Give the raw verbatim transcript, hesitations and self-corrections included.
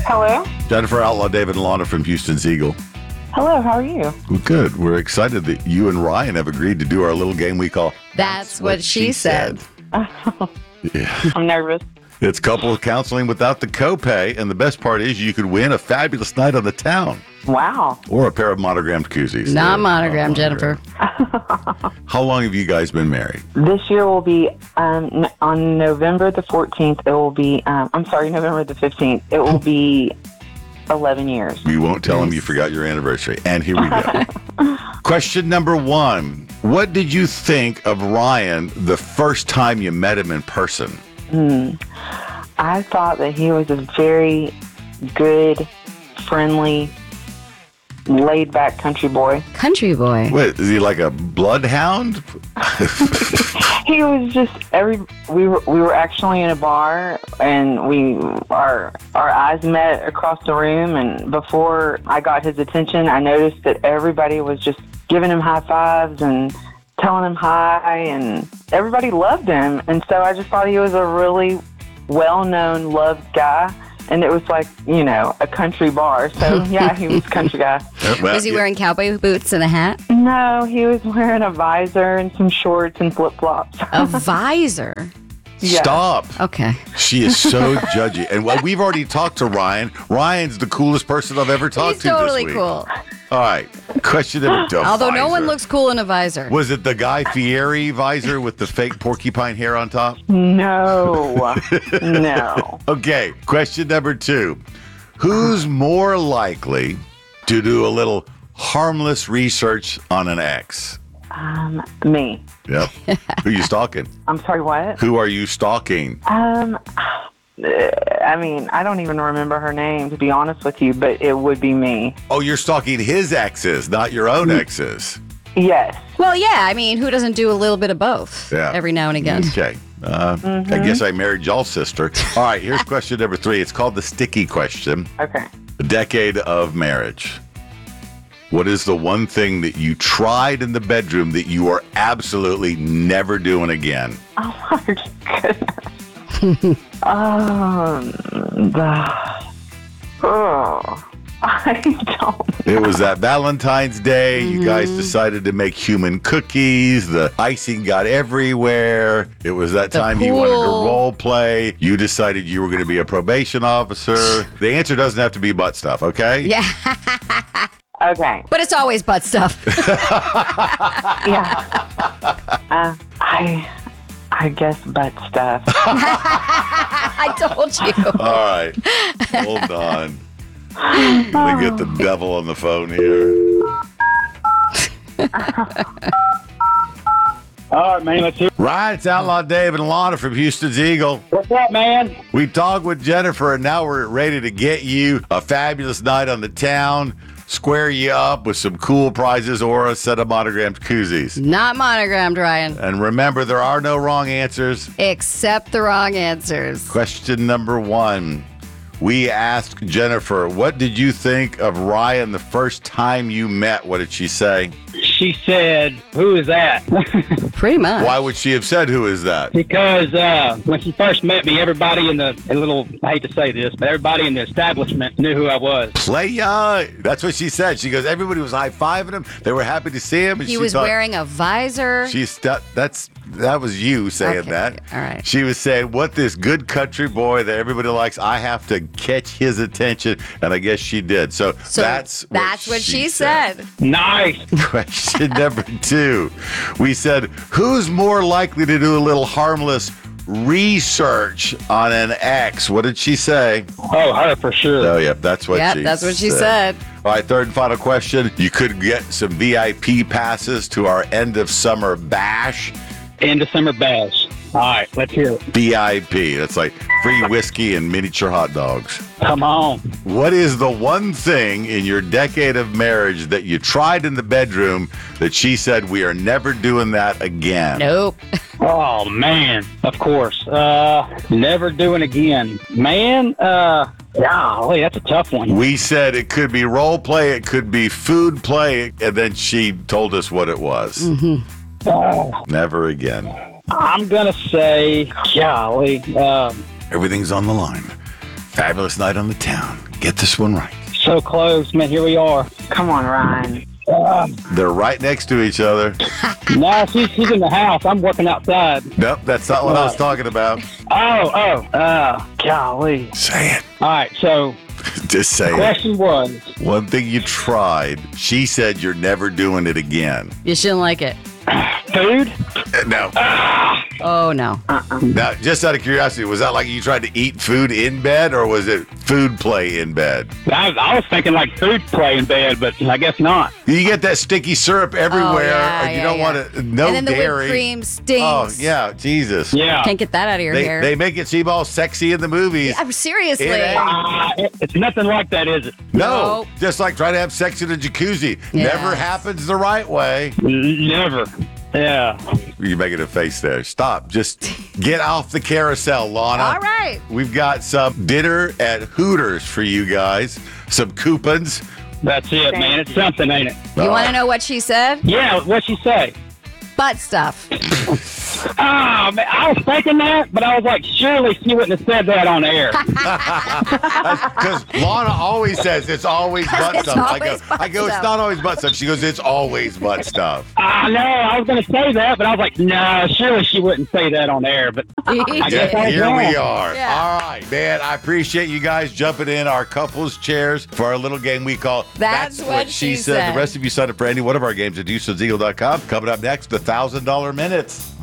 Hello. Jennifer, Outlaw, David, and Lana from Houston's Eagle. Hello, how are you? Well, good. We're excited that you and Ryan have agreed to do our little game we call That's, That's what, what she said. said. Yeah. I'm nervous. It's couple counseling without the copay, and the best part is you could win a fabulous night on the town. Wow. Or a pair of monogrammed koozies. Not monogrammed, Jennifer. How long have you guys been married? This year will be, um, on November the fourteenth, it will be, um, I'm sorry, November the fifteenth, it will be eleven years. You won't tell them you forgot your anniversary. And here we go. Question number one. What did you think of Ryan the first time you met him in person? Hmm. I thought that he was a very good, friendly, laid-back country boy. Country boy. What, is he like a bloodhound? He was just every. We were we were actually in a bar, and we our our eyes met across the room. And before I got his attention, I noticed that everybody was just giving him high fives and telling him hi, and everybody loved him. And so I just thought he was a really well-known, loved guy. And it was like, you know, a country bar. So, yeah, he was a country guy. Well, was he yeah. wearing cowboy boots and a hat? No, he was wearing a visor and some shorts and flip-flops. A visor? Yeah. Stop. Okay. She is so judgy. And well, we've already talked to Ryan. Ryan's the coolest person I've ever talked He's to totally this week. cool. All right. Question number two. Although no visor. one looks cool in a visor. Was it the Guy Fieri visor with the fake porcupine hair on top? No. No. Okay. Question number two. Who's more likely to do a little harmless research on an ex? Um, me. Yep. Who you stalking? I'm sorry, what? Who are you stalking? Um, I mean, I don't even remember her name, to be honest with you, but it would be me. Oh, you're stalking his exes, not your own exes. Yes. Well, yeah. I mean, who doesn't do a little bit of both Yeah. every now and again? Okay. Uh, Mm-hmm. I guess I married y'all's sister. All right, here's question number three. It's called the sticky question. Okay. A decade of marriage. What is the one thing that you tried in the bedroom that you are absolutely never doing again? Oh, my goodness. um, the, oh, I don't It was that Valentine's Day. You guys decided to make human cookies. The icing got everywhere. It was that The time you wanted to pool. role play. You decided you were going to be a probation officer. The answer doesn't have to be butt stuff, okay? Yeah. Okay. But it's always butt stuff. Yeah. Uh, I, I guess butt stuff. I told you. All right. Hold on. Let me get the devil on the phone here. All right, man, let's hear. Right, it's Outlaw David and Lana from Houston's Eagle. What's up, man? We talked with Jennifer, and now we're ready to get you a fabulous night on the town, square you up with some cool prizes or a set of monogrammed koozies. Not monogrammed, Ryan. And remember, there are no wrong answers. Except the wrong answers. Question number one. We asked Jennifer, what did you think of Ryan the first time you met? What did she say? She said, "Who is that?" Pretty much. Why would she have said, who is that? Because uh, when she first met me, everybody in the a little I hate to say this, but everybody in the establishment knew who I was. Playa. That's what she said. She goes, everybody was high-fiving him. They were happy to see him. And He she was thought, wearing a visor. She stu- that's that was you saying Okay, that. all right. She was saying, what this good country boy that everybody likes, I have to catch his attention. And I guess she did. So, so that's what that's what she, said. Nice. Question number two. We said, who's more likely to do a little harmless research on an ex? What did she say? Oh, her for sure. Oh, yep, that's what Yep, she that's what she said. said. All right, third and final question. You could get some V I P passes to our end of summer bash. End of summer bash. All right, let's hear it. V I P. That's like free whiskey and miniature hot dogs. Come on. What is the one thing in your decade of marriage that you tried in the bedroom that she said, we are never doing that again? Nope. Oh, man. Of course. Uh, never doing again. Man, uh, golly, that's a tough one. We said it could be role play, it could be food play, and then she told us what it was. Mm-hmm. Oh, Never again. I'm going to say, golly, um, Everything's on the line. Fabulous night on the town. get this one right. So close, man. Here we are. Come on, Ryan. Uh, They're right next to each other. no, she's, she's in the house. I'm working outside. Nope, that's not what I was talking about. Oh, oh, uh, golly. Say it. All right, so Just say it. question was, One thing you tried, she said you're never doing it again. You shouldn't like it. food? Uh, No. Oh, no. Now, just out of curiosity, was that like you tried to eat food in bed, or was it food play in bed? I, I was thinking like food play in bed, but I guess not. You get that sticky syrup everywhere, yeah, and you yeah, don't yeah. want to, no and then the dairy. whipped cream stinks. Oh, yeah, Jesus. Yeah. Can't get that out of your They, hair. they make it seem all sexy in the movies. I'm seriously. It ain't. Uh, it, it's nothing like that, is it? No, Nope. just like trying to have sex in a jacuzzi. Yes. Never happens the right way. N- Never. Yeah. You're making a face there. Stop. Just get off the carousel, Lana. All right. We've got some dinner at Hooters for you guys. Some coupons. That's it, man. It's something, ain't it? You want to know what she said? Yeah, what'd she say? Butt stuff. Oh, man, I was thinking that, but I was like, surely she wouldn't have said that on air. Because Lana always says it's always butt It's stuff. I go, always butt I go, it's stuff. not always butt stuff. She goes, it's always butt stuff. I know, I was going to say that, but I was like, no, surely she wouldn't say that on air. But I guess I Yeah, was here wrong. we are. Yeah. All right, man. I appreciate you guys jumping in our couples chairs for our little game we call That's What She The Said. rest of you sign up for any one of our games at Houston's Eagle dot com. Coming up next, the one thousand dollar minutes.